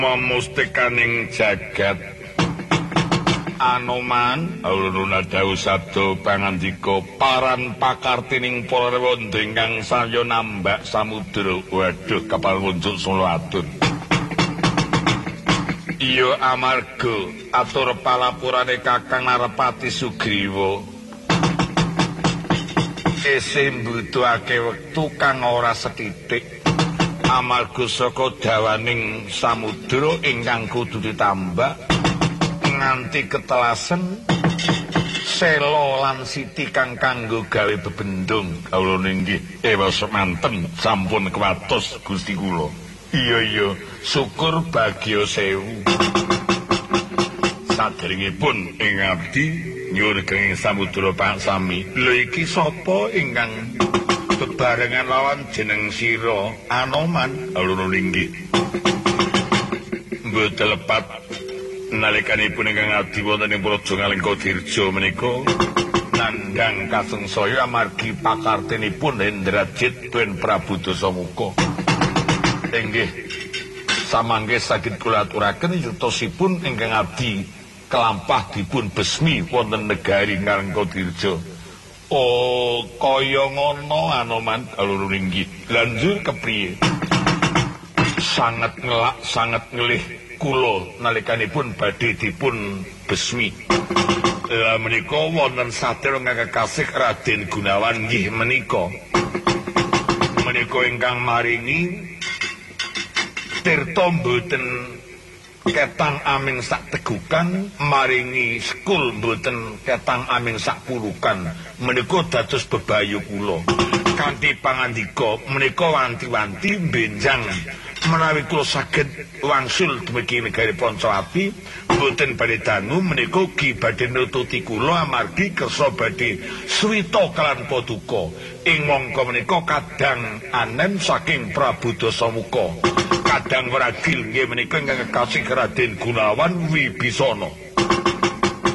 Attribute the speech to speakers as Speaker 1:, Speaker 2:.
Speaker 1: memustikaning jagat Anoman aluruna dawuh sabda pangandika paran pakartining para rewandu ingkang saya nambak samudra. Waduh kapal wunjuk solo atun. Iya amarga atur palapurane Kakang Narpati Sugriwa isih mbutuhake wektu kang ora sethithik amarga saka dawaning samudra ingkang kudu ditambak nganti ketelasen sela lan siti kang kanggo gawe bebendung. Kawula ninggih ewa semanten sampun kewatos Gusti kula. Iya syukur bagya sewu. Saderengipun ing abdi nyuwun kenging samudra paksami. Lho iki sapa ingkang bebarengan lawan jeneng sira Anoman? Kawula ninggih mboten lepat nalikanipun ingkang abdi wonten ing Praja Ngalengkadirja menika nandhang kasengsaya amargi pakartinipun Hendrajit Tuen Prabu Dasamuka. Inggih samangke saged kula aturaken yutosipun ingkang abdi kelampah dipun besmi wonten negari Ngalengkadirja. Oh kaya ngono Anoman. Kawula inggih lanjur kepriye? Sangat ngelak sangat ngelih kula nalikanipun badhe dipun besmi. Lah menika wonten satira ingkang kekasih Raden Gunawan nggih menika ingkang maringi tirta mboten ketang aming sak tegukan, maringi sekul mboten ketang aming sak pulukan. Menika dados bebayu kula. Kanthi pangandika menika wanti-wanti benjang menawi kula saged wangsul dumugi negari Pancawati mboten badhe dangu menika ugi badhe nututi kula amargi kersa badhe swita kalan paduka. Ing mangka menika kadang anem saking Prabu Dasamuka. Kadang wragil nggih menika ingkang kekasih Raden Gunawan Wibisana.